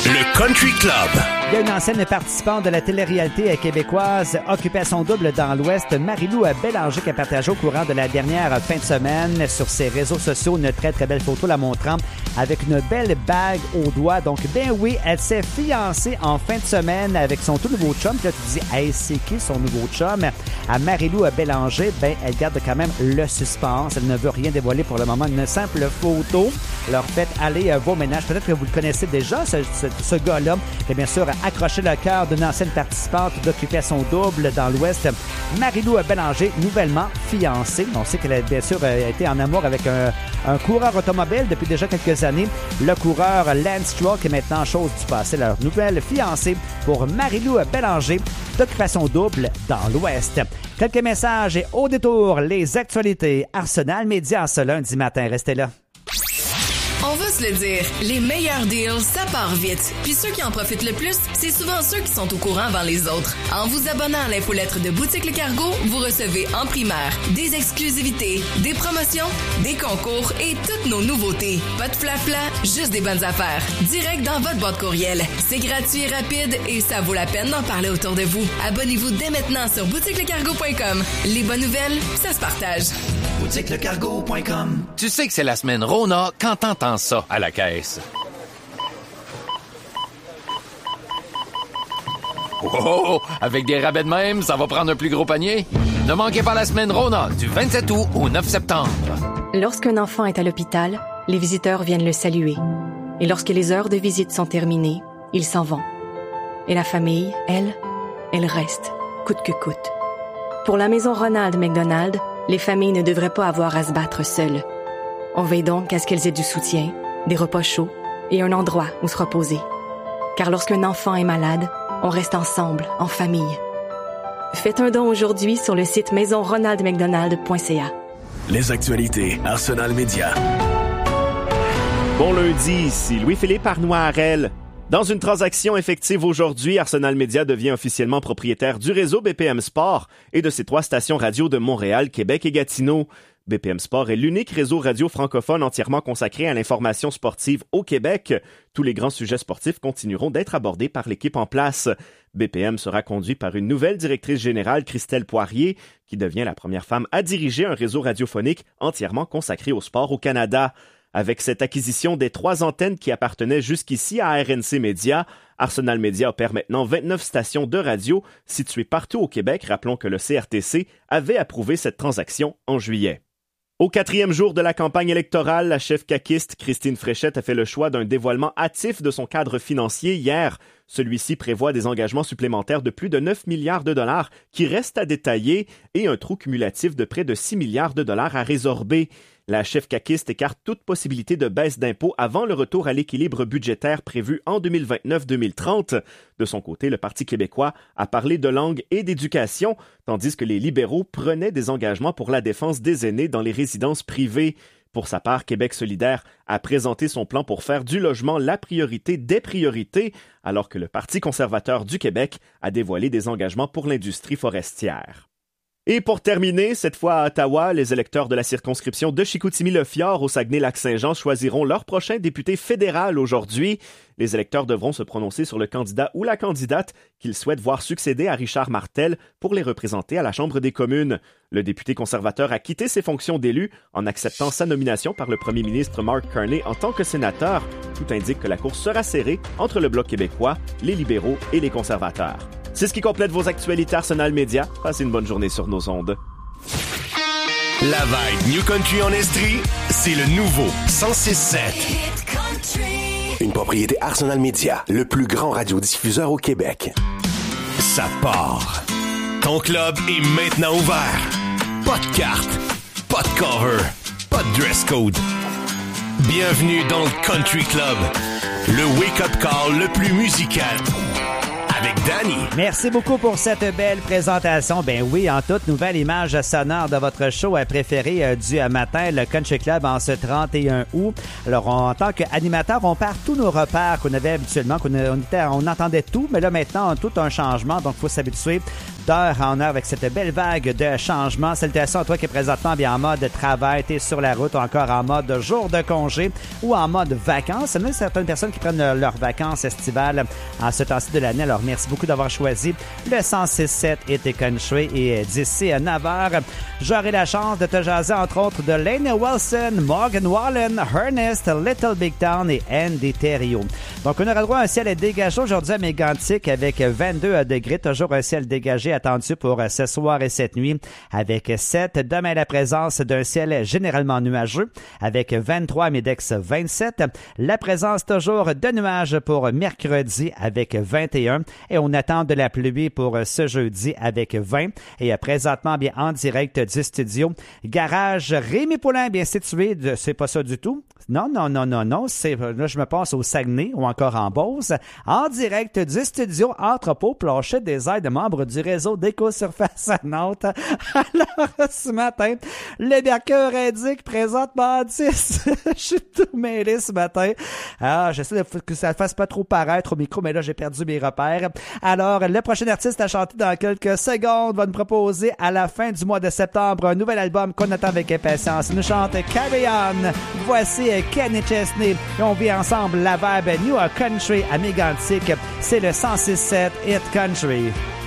Le Country Club. Il y a une ancienne participante de la télé-réalité québécoise Occupation double dans l'Ouest, Marie-Lou Bélanger, qui a partagé au courant de la dernière fin de semaine sur ses réseaux sociaux une très très belle photo la montrant avec une belle bague au doigt. Donc ben oui, elle s'est fiancée en fin de semaine avec son tout nouveau chum. Puis là tu dis, hey, c'est qui son nouveau chum? À Marie-Lou Bélanger, ben elle garde quand même le suspense. Elle ne veut rien dévoiler pour le moment. Une simple photo leur fait aller vos ménages. Peut-être que vous le connaissez déjà, ce gars-là, qui a bien sûr accroché le cœur d'une ancienne participante d'Occupation double dans l'Ouest, Marie-Lou Bélanger, nouvellement fiancée. On sait qu'elle a bien sûr été en amour avec un coureur automobile depuis déjà quelques années, le coureur Lance Stroll, qui est maintenant chose du passé. Leur nouvelle fiancée pour Marie-Lou Bélanger d'Occupation double dans l'Ouest. Quelques messages et au détour, les actualités Arsenal Média ce lundi matin. Restez là. On va se le dire, les meilleurs deals, ça part vite. Puis ceux qui en profitent le plus, c'est souvent ceux qui sont au courant avant les autres. En vous abonnant à l'infolettre de Boutique Le Cargo, vous recevez en primaire des exclusivités, des promotions, des concours et toutes nos nouveautés. Pas de flafla, juste des bonnes affaires. Direct dans votre boîte courriel. C'est gratuit et rapide et ça vaut la peine d'en parler autour de vous. Abonnez-vous dès maintenant sur boutiquelecargo.com. Les bonnes nouvelles, ça se partage. boutiquelecargo.com. Tu sais que c'est la semaine Rona quand t'entends ça à la caisse. Oh, avec des rabais de même, ça va prendre un plus gros panier. Ne manquez pas la semaine Rona du 27 août au 9 septembre. Lorsqu'un enfant est à l'hôpital, les visiteurs viennent le saluer. Et lorsque les heures de visite sont terminées, ils s'en vont. Et la famille, elle reste, coûte que coûte. Pour la maison Ronald McDonald, les familles ne devraient pas avoir à se battre seules. On veille donc à ce qu'elles aient du soutien, des repas chauds et un endroit où se reposer. Car lorsqu'un enfant est malade, on reste ensemble, en famille. Faites un don aujourd'hui sur le site maisonronaldmcdonald.ca. Les actualités Arsenal Média. Bon lundi, ici Louis-Philippe Arnois-Harel. Dans une transaction effective aujourd'hui, Arsenal Média devient officiellement propriétaire du réseau BPM Sport et de ses 3 stations radio de Montréal, Québec et Gatineau. BPM Sport est l'unique réseau radio francophone entièrement consacré à l'information sportive au Québec. Tous les grands sujets sportifs continueront d'être abordés par l'équipe en place. BPM sera conduit par une nouvelle directrice générale, Christelle Poirier, qui devient la première femme à diriger un réseau radiophonique entièrement consacré au sport au Canada. Avec cette acquisition des 3 antennes qui appartenaient jusqu'ici à RNC Média, Arsenal Média opère maintenant 29 stations de radio situées partout au Québec. Rappelons que le CRTC avait approuvé cette transaction en juillet. Au 4e jour de la campagne électorale, la chef caquiste Christine Fréchette a fait le choix d'un dévoilement hâtif de son cadre financier hier. Celui-ci prévoit des engagements supplémentaires de plus de 9 milliards de dollars qui restent à détailler et un trou cumulatif de près de 6 milliards de dollars à résorber. La chef caquiste écarte toute possibilité de baisse d'impôts avant le retour à l'équilibre budgétaire prévu en 2029-2030. De son côté, le Parti québécois a parlé de langue et d'éducation, tandis que les libéraux prenaient des engagements pour la défense des aînés dans les résidences privées. Pour sa part, Québec solidaire a présenté son plan pour faire du logement la priorité des priorités, alors que le Parti conservateur du Québec a dévoilé des engagements pour l'industrie forestière. Et pour terminer, cette fois à Ottawa, les électeurs de la circonscription de Chicoutimi-Le-Fjord au Saguenay-Lac-Saint-Jean choisiront leur prochain député fédéral aujourd'hui. Les électeurs devront se prononcer sur le candidat ou la candidate qu'ils souhaitent voir succéder à Richard Martel pour les représenter à la Chambre des communes. Le député conservateur a quitté ses fonctions d'élu en acceptant sa nomination par le premier ministre Mark Carney en tant que sénateur. Tout indique que la course sera serrée entre le Bloc québécois, les libéraux et les conservateurs. C'est ce qui complète vos actualités Arsenal Média. Passez une bonne journée sur nos ondes. La vibe New Country en Estrie, c'est le nouveau 106.7. Une propriété Arsenal Média, le plus grand radiodiffuseur au Québec. Ça part. Ton club est maintenant ouvert. Pas de carte, pas de cover, pas de dress code. Bienvenue dans le Country Club, le wake-up call le plus musical. avec Danny. Merci beaucoup pour cette belle présentation. Ben oui, en toute nouvelle image sonore de votre show préféré du matin, le Country Club en ce 31 août. Alors, en tant qu'animateur, on perd tous nos repères qu'on avait habituellement, on entendait tout, mais là maintenant, on a tout un changement, donc il faut s'habituer d'heure en heure avec cette belle vague de changement. Salutations à toi qui est présentement bien en mode travail, t'es sur la route ou encore en mode jour de congé ou en mode vacances. Il y a certaines personnes qui prennent leurs vacances estivales en ce temps-ci de l'année. Alors, merci beaucoup d'avoir choisi le 106.7 et Country. Et d'ici à 9h, j'aurai la chance de te jaser entre autres de Lainey Wilson, Morgan Wallen, Ernest, Little Big Town et Andy Thériault. Donc, on aura droit à un ciel dégagé aujourd'hui à Mégantic avec 22 degrés. Toujours un ciel dégagé attendu pour ce soir et cette nuit avec 7. Demain, la présence d'un ciel généralement nuageux avec 23 à Médex 27. La présence toujours de nuages pour mercredi avec 21. Et on attend de la pluie pour ce jeudi avec 20. Et présentement, bien en direct du studio Garage Rémi Poulain, bien situé. C'est pas ça du tout. Non. Là, je me passe au Saguenay ou encore en Beauce. En direct du studio Entrepôt Plancher des aides membres du réseau d'Éco-Surface à Nantes. Alors, ce matin, le mercure indique présentement 10. Je suis tout mêlé ce matin. Ah, j'essaie que ça ne fasse pas trop paraître au micro, mais là, j'ai perdu mes repères. Alors, le prochain artiste à chanter dans quelques secondes va nous proposer à la fin du mois de septembre un nouvel album qu'on attend avec impatience. Il nous chante Carry On. Voici Kenny Chesney et on vit ensemble la vibe New Country à Mégantic. C'est le 106.7 Hit Country.